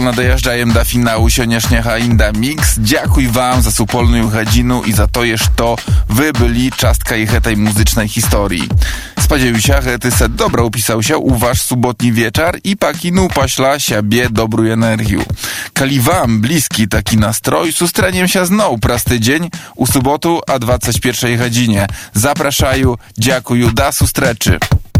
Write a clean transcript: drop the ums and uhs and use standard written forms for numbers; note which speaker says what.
Speaker 1: Nadjeżdżajem do finału soniašnjega Inda Mix. Dziękuję wam za supolną godzinu i za to, że wy byli czastka ich tej muzycznej historii. Spodziewaję się, że ty se dobro upisał się u wasz subotni wieczór i pakinu pośla siebie dobrą energię. Kali wam bliski taki nastroj, sustraniem się znowu prasty dzień u sobotu a 21 godzinie. Zapraszają, dziękuję, da sustreczy.